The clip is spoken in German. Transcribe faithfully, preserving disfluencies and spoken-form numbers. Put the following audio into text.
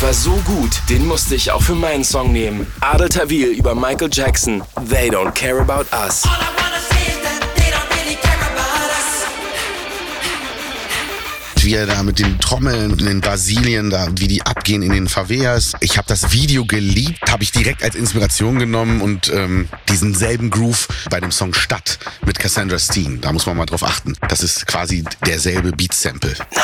Beat war so gut, den musste ich auch für meinen Song nehmen. Adel Tawil über Michael Jackson. They don't care about us. Wie er da mit den Trommeln in Brasilien, da, wie die abgehen in den Favelas. Ich habe das Video geliebt, habe ich direkt als Inspiration genommen und ähm, diesen selben Groove bei dem Song Stadt mit Cassandra Steen. Da muss man mal drauf achten. Das ist quasi derselbe Beat-Sample.